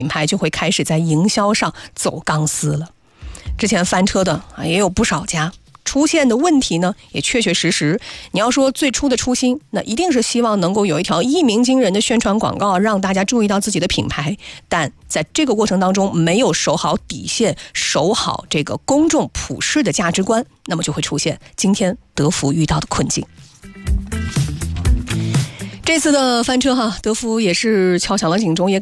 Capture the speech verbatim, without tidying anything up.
牌就会开始在营销上走钢丝了。之前翻车的也有不少家，出现的问题呢也确确实实。你要说最初的初心，那一定是希望能够有一条一鸣惊人的宣传广告，让大家注意到自己的品牌，但在这个过程当中没有守好底线，守好这个公众普世的价值观，那么就会出现今天德芙遇到的困境。这次的翻车哈，德芙也是敲响了警钟，也